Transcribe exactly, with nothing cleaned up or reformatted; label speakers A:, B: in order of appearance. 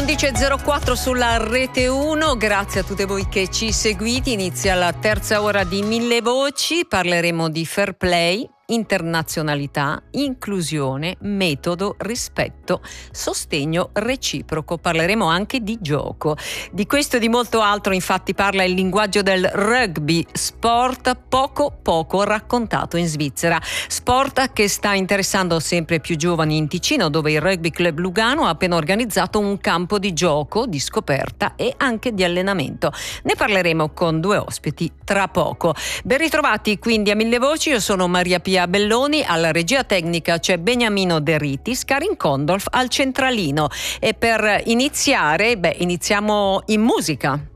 A: undici e zero quattro sulla rete uno, grazie a tutte voi che ci seguite. Inizia la terza ora di Mille Voci, parleremo di fair play, internazionalità, inclusione, metodo, rispetto, sostegno reciproco. Parleremo anche di gioco. Di questo e di molto altro infatti parla il linguaggio del rugby, sport poco poco raccontato in Svizzera. Sport che sta interessando sempre più giovani in Ticino, dove il Rugby Club Lugano ha appena organizzato un campo di gioco, di scoperta e anche di allenamento. Ne parleremo con due ospiti tra poco. Ben ritrovati quindi a Mille Voci, io sono Maria Pia Belloni, alla regia tecnica c'è Beniamino De Ritis, Karin Condolf al centralino. E per iniziare, beh, iniziamo in musica.